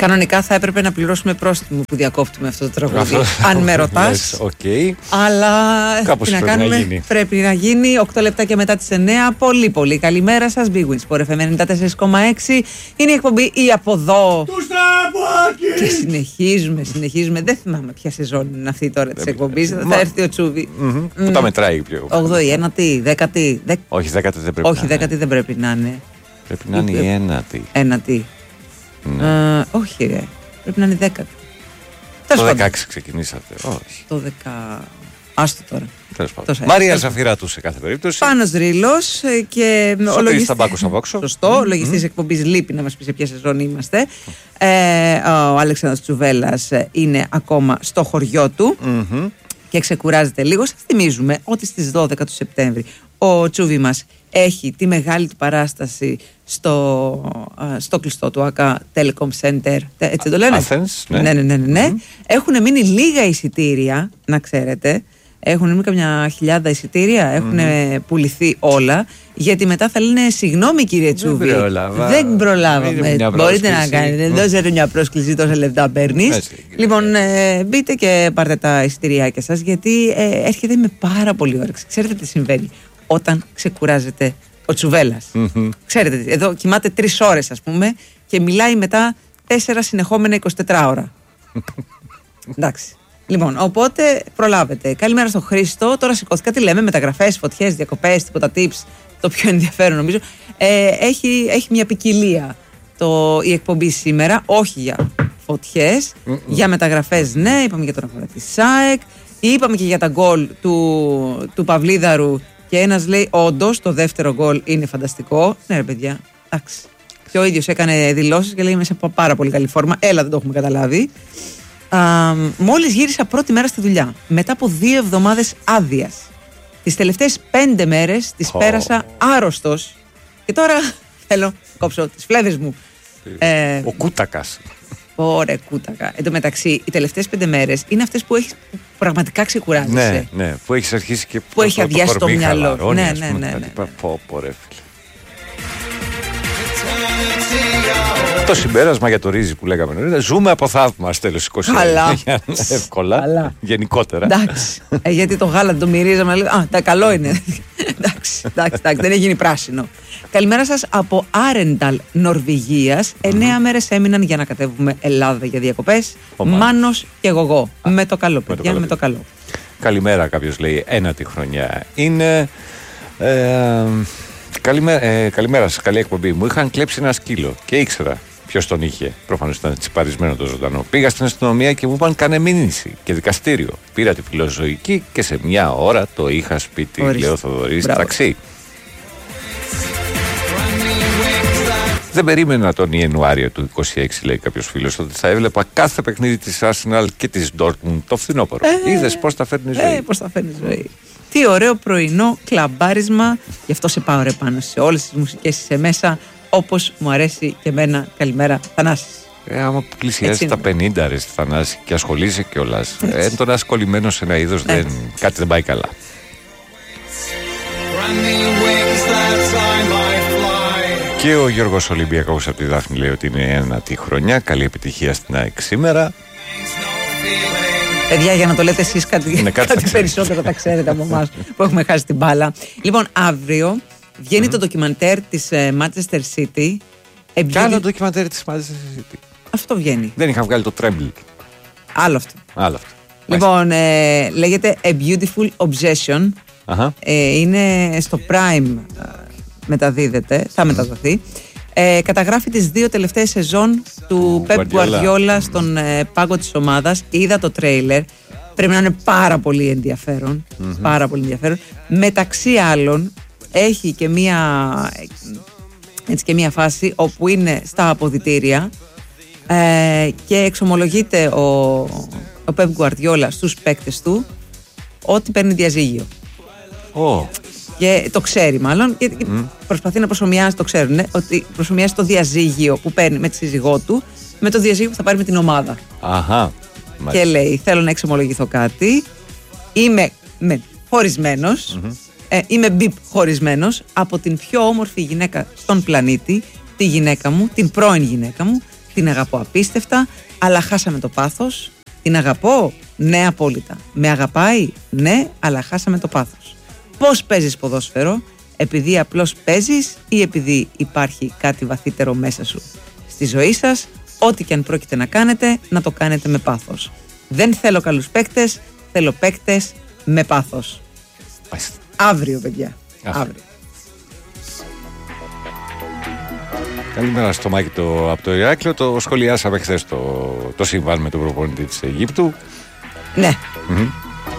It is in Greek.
Κανονικά θα έπρεπε να πληρώσουμε πρόστιμο που διακόπτουμε αυτό το τραγούδι. Αν με ρωτάς. Okay. Αλλά κάπως τι να κάνουμε, πρέπει να γίνει. 8 λεπτά και μετά τις 9. Πολύ πολύ καλημέρα σας. Big Wins Sport FM 94,6. Είναι η εκπομπή η από εδώ. Και συνεχίζουμε. Δεν θυμάμαι ποια σεζόν είναι αυτή τώρα της εκπομπής. Θα έρθει ο Τσούβι. Που τα μετράει πιο. 8η, 9η, 10η. Όχι, 10η δεν πρέπει. Όχι, 10η δεν πρέπει να είναι. Πρέπει να είναι η 9η. 9η. Όχι, ρε. Πρέπει να είναι 10η. Το 16 ξεκινήσατε. Όχι. Το 10. Άστο τώρα. Μαρία Ζαφυράτου σε κάθε περίπτωση. Πάνος Ρήλος και ο λογιστής Ταμπάκος από όξω. Σωστό. Ο λογιστής εκπομπής λείπει να μας πει σε ποια σεζόν είμαστε. Ο Αλέξανδρος Τσουβέλλας είναι ακόμα στο χωριό του και ξεκουράζεται λίγο. Σας θυμίζουμε ότι στις 12 του Σεπτέμβρη ο Τσούβι μας έχει τη μεγάλη του παράσταση στο κλειστό του ΑΚΑ Telecom Center. Έτσι το λένε. Athens, ναι. Έχουν μείνει λίγα εισιτήρια, να ξέρετε. Έχουν μείνει καμιά χιλιάδα εισιτήρια. Έχουν πουληθεί όλα. Γιατί μετά θα λένε συγγνώμη κύριε Τσούβι. Δεν προλάβαμε. Μπορείτε να κάνετε. Δώσετε μια πρόσκληση, τόσα λεπτά παίρνει. Λοιπόν, μπείτε και πάρτε τα εισιτηριάκια σας. Γιατί έρχεται με πάρα πολύ όρεξη. Ξέρετε τι συμβαίνει όταν ξεκουράζεται ο Τσουβέλλας. Ξέρετε, εδώ κοιμάται 3 ώρες ας πούμε και μιλάει μετά 4 συνεχόμενα 24 ώρα. Εντάξει. Λοιπόν, οπότε προλάβετε. Καλημέρα στον Χρήστο. Τώρα σηκώθηκα, τι λέμε, μεταγραφές, φωτιές, διακοπές, τίποτα tips. Το πιο ενδιαφέρον νομίζω. Έχει μια ποικιλία η εκπομπή σήμερα. Όχι για φωτιές, για μεταγραφές ναι. Είπαμε για τον αγώνα της ΣΑΕΚ. Είπαμε και για τα γκολ του Παυλίδαρου. Και ένας λέει, όντως, το δεύτερο γκολ είναι φανταστικό. Ναι, ρε παιδιά, εντάξει. Και ο ίδιος έκανε δηλώσεις και λέει, είμαι σε πάρα πολύ καλή φόρμα. Έλα, δεν το έχουμε καταλάβει. Μόλις γύρισα πρώτη μέρα στη δουλειά, μετά από 2 εβδομάδες άδειας. Τις τελευταίες 5 μέρες τις πέρασα άρρωστος. Και τώρα θέλω να κόψω τις φλέβες μου. Ο Κούτακας. Ωραία, Κούτακα. Εν τω μεταξύ, οι τελευταίες 5 μέρες είναι αυτές που έχεις πραγματικά ξεκουράζεσαι. Ναι, που έχεις αρχίσει και που έχει αδειάσει το μυαλό. Ναι. Πω, ρε φίλε. Το συμπέρασμα για το ρύζι που λέγαμε νωρίτερα. Ζούμε από θαύμα τέλος 20. Καλά. Εύκολα. Γενικότερα. Εντάξει. Γιατί το γάλα το μυρίζαμε. Τα καλό είναι. Εντάξει, δεν έχει γίνει πράσινο. Καλημέρα σας από Άρενταλ, Νορβηγίας. 9 μέρες έμειναν για να κατέβουμε Ελλάδα για διακοπές. Μάνος και εγώ. Με το καλό, παιδιά, με το καλό. Καλημέρα, κάποιος λέει 1η χρονιά. Είναι. Καλημέρα σας, καλή εκπομπή. Μου είχαν κλέψει ένα σκύλο και ήξερα ποιος τον είχε. Προφανώς ήταν τσιπαρισμένο το ζωντανό. Πήγα στην αστυνομία και μου είπαν κάνε μήνυση και δικαστήριο. Πήρα τη φιλοζωική και σε 1 ώρα το είχα σπίτι. Λέω Θοδωρής, ταξί. Δεν περίμενα τον Ιανουάριο του 26, λέει κάποιος φίλος, ότι θα έβλεπα κάθε παιχνίδι της Arsenal και της Dortmund το φθινόπωρο. Είδες πώς τα φέρνει ζωή. Πώς τα φέρνει ζωή. Τι ωραίο πρωινό κλαμπάρισμα. Γι' αυτό σε πάω ρε πάνω σε όλες τις μουσικές είσαι μέσα, όπως μου αρέσει και εμένα. Καλημέρα, Θανάση. Άμα πλησιάζει τα 50 ρε Θανάση και ασχολείσαι κιόλας. Τον ασχολημένο σε ένα είδος κάτι δεν πάει καλά. Και ο Γιώργος Ολυμπιακός από τη Δάφνη λέει ότι είναι 1η χρονιά. Καλή επιτυχία στην ΑΕΚ σήμερα. Παιδιά, για να το λέτε εσείς κάτι περισσότερο τα ξέρετε από εμάς που έχουμε χάσει την μπάλα. Λοιπόν, αύριο βγαίνει το ντοκιμαντέρ της Manchester City. Κι άλλο ντοκιμαντέρ της Manchester City. Αυτό βγαίνει. Δεν είχαν βγάλει το Tremble. Άλλο αυτό. Λοιπόν, λέγεται A Beautiful Obsession. Είναι στο Prime, μεταδίδεται, θα μεταδοθεί. Καταγράφει τις 2 τελευταίες σεζόν του Pep Guardiola στον πάγκο της ομάδας. Είδα το τρέιλερ. Πρέπει να είναι πάρα πολύ ενδιαφέρον. Πάρα πολύ ενδιαφέρον. Μεταξύ άλλων έχει και μία φάση όπου είναι στα αποδυτήρια και εξομολογείται ο Pep Guardiola στους παίκτες του ότι παίρνει διαζύγιο. Και το ξέρει μάλλον και προσπαθεί να προσομοιάσει, το ξέρουν, ότι προσομοιάσει το διαζύγιο που παίρνει με τη σύζυγό του με το διαζύγιο που θα πάρει με την ομάδα. Και λέει, θέλω να εξομολογηθώ κάτι, είμαι χωρισμένος, είμαι μπιπ χωρισμένος από την πιο όμορφη γυναίκα στον πλανήτη, τη γυναίκα μου, την πρώην γυναίκα μου, την αγαπώ απίστευτα, αλλά χάσαμε το πάθος. Την αγαπώ, ναι, απόλυτα. Με αγαπάει, ναι, αλλά χάσαμε το πάθος. Πώς παίζεις ποδόσφαιρο? Επειδή απλώς παίζεις ή επειδή υπάρχει κάτι βαθύτερο μέσα σου? Στη ζωή σας, ό,τι και αν πρόκειται να κάνετε, να το κάνετε με πάθος. Δεν θέλω καλούς παίκτες, θέλω παίκτες με πάθος. Αύριο, παιδιά. Αύριο. Καλημέρα στο Μάκη από το Ηράκλειο. Το σχολιάσαμε χθες το συμβάν με τον προπονητή της Αιγύπτου. Ναι.